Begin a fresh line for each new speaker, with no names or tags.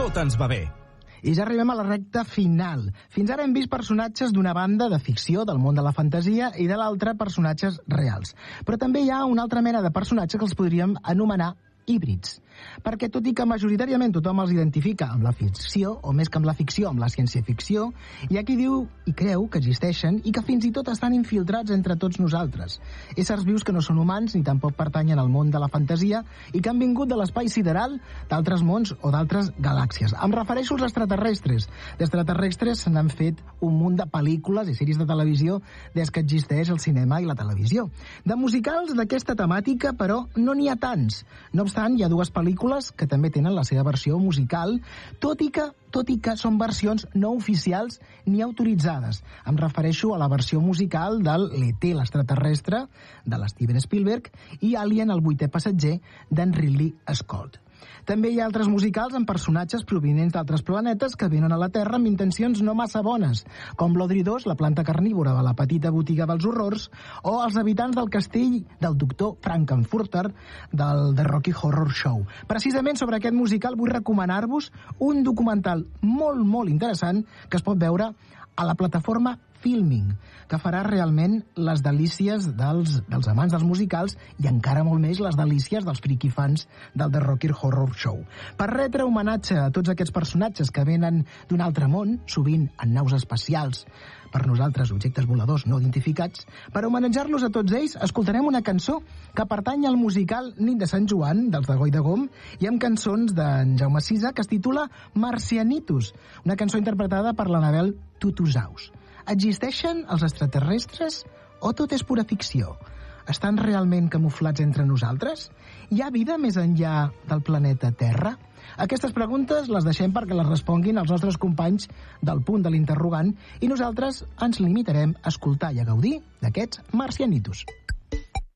tot ens va bé.
I ja arribem a la recta final. Fins ara hem vist personatges d'una banda de ficció, del món de la fantasia, i de l'altra personatges reals. Però també hi ha una altra mena de personatges que els podríem anomenar híbrids. Perquè tot i que majoritàriament tothom els identifica amb la ficció, o més que amb la ficció, amb la ciència-ficció, hi ha qui diu i creu que existeixen i que fins i tot estan infiltrats entre tots nosaltres. Éssers vius que no són humans ni tampoc pertanyen al món de la fantasia i que han vingut de l'espai sideral, d'altres mons o d'altres galàxies. Em refereixo als extraterrestres. D'extraterrestres se n'han fet un munt de pel·lícules i sèries de televisió des que existeix el cinema i la televisió. De musicals d'aquesta temàtica, però, no n'hi ha tants. No obstant, hi ha dues pel·lícules que també tenen la seva versió musical, tot i que són versions no oficials ni autoritzades. Em refereixo a la versió musical del l'E.T. l'extraterrestre, de l'Steven Spielberg, i Alien, el vuitè passatger, d'en Ridley Scott. També hi ha altres musicals amb personatges provinents d'altres planetes que venen a la Terra amb intencions no massa bones, com l'Audrey 2, la planta carnívora de la petita botiga dels horrors, o els habitants del castell del doctor Frankenfurter del The Rocky Horror Show. Precisament sobre aquest musical vull recomanar-vos un documental molt, molt interessant que es pot veure a la plataforma Filming, que farà realment les delícies dels amants dels musicals i encara molt més les delícies dels friki fans del The Rocky Horror Show. Per retre homenatge a tots aquests personatges que venen d'un altre món, sovint en naus espacials, per nosaltres objectes voladors no identificats, per homenatjar-los a tots ells escoltarem una cançó que pertany al musical Nit de Sant Joan, dels de Goi de Gom, i amb cançons d'en Jaume Sisa, que es titula Marcianitos, una cançó interpretada per l'Anabel Tutusaus. Existeixen els extraterrestres o tot és pura ficció? Estan realment camuflats entre nosaltres? Hi ha vida més enllà del planeta Terra? Aquestes preguntes les deixem perquè les responguin els nostres companys del Punt de l'Interrogant i nosaltres ens limitarem a escoltar i a gaudir d'aquests marcianitos.